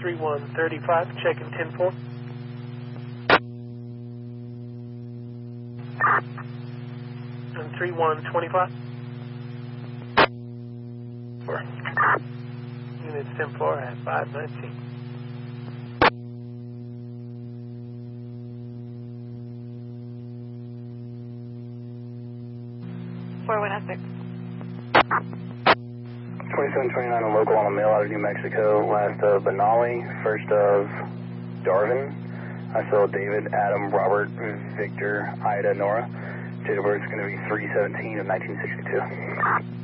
3135, checking 10-4. And 3125. Units 10-4 at 519. .416. 2729 on local on a mail out of New Mexico, last of Benali, first of Darwin. I saw David, Adam, Robert, Victor, Ida, Nora. Date of birth is going to be 3/17 of 1962.